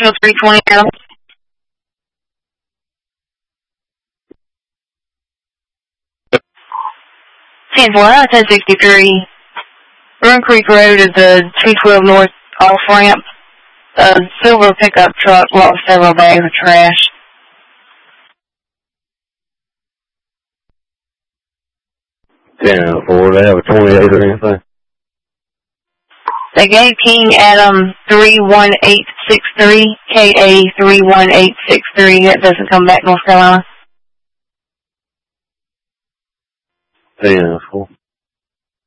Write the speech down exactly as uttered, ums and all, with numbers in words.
three twenty Adam. ten four, ten sixty-three. Run Creek Road is the two twelve North off ramp. A silver pickup truck lost several bags of trash. ten four, they have a twenty-eight or anything? They gave King Adam three one eight six three, K A three one eight six three. That doesn't come back, North Carolina. ten four.